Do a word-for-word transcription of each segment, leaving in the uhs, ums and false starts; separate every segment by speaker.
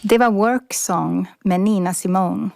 Speaker 1: Det var Work Song med Nina Simone.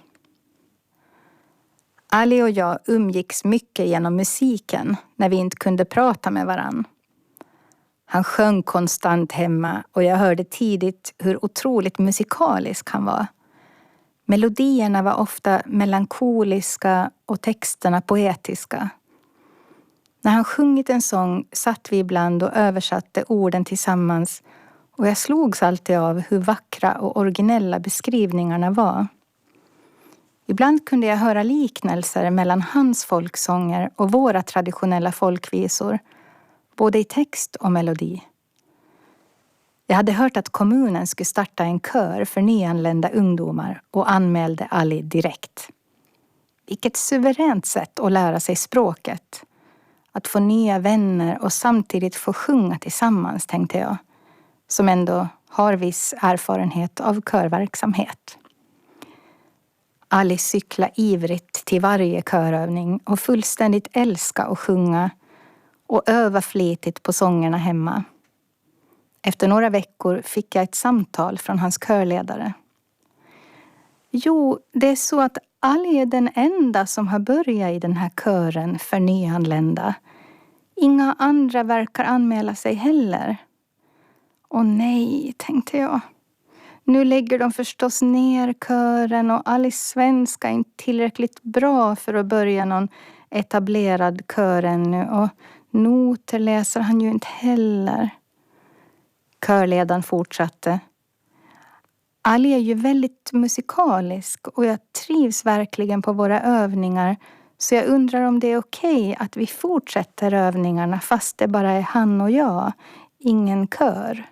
Speaker 1: Ali och jag umgicks mycket genom musiken när vi inte kunde prata med varann. Han sjöng konstant hemma och jag hörde tidigt hur otroligt musikalisk han var. Melodierna var ofta melankoliska och texterna poetiska. När han sjungit en sång satt vi ibland och översatte orden tillsammans och jag slogs alltid av hur vackra och originella beskrivningarna var. Ibland kunde jag höra liknelser mellan hans folksånger och våra traditionella folkvisor, både i text och melodi. Jag hade hört att kommunen skulle starta en kör för nyanlända ungdomar och anmälde Ali direkt. Vilket suveränt sätt att lära sig språket. Att få nya vänner och samtidigt få sjunga tillsammans, tänkte jag. Som ändå har viss erfarenhet av körverksamhet. Ali cykla ivrigt till varje körövning och fullständigt älska att sjunga och öva flitigt på sångerna hemma. Efter några veckor fick jag ett samtal från hans körledare. Jo, det är så att Ali är den enda som har börjat i den här kören för nyanlända. Inga andra verkar anmäla sig heller. Åh nej, tänkte jag. Nu lägger de förstås ner kören och Alis svenska är inte tillräckligt bra för att börja någon etablerad kör ännu. Och noter läser han ju inte heller. Körledaren fortsatte. Ali är ju väldigt musikalisk och jag trivs verkligen på våra övningar. Så jag undrar om det är okej att vi fortsätter övningarna fast det bara är han och jag. Ingen kör.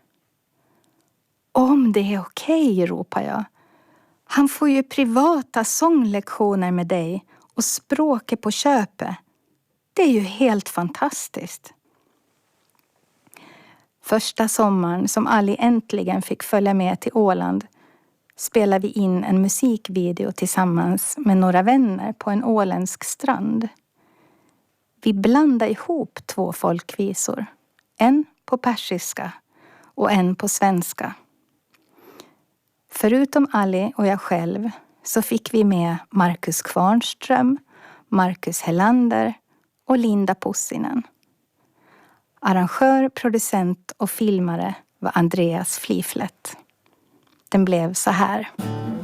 Speaker 1: Om det är okej, ropar jag. Han får ju privata sånglektioner med dig och språket på köpet. Det är ju helt fantastiskt. Första sommaren som Ali äntligen fick följa med till Åland spelade vi in en musikvideo tillsammans med några vänner på en åländsk strand. Vi blandade ihop två folkvisor. En på persiska och en på svenska. Förutom Ali och jag själv så fick vi med Markus Kvarnström, Markus Hellander och Linda Pussinen. Arrangör, producent och filmare var Andreas Fliflet. Den blev så här.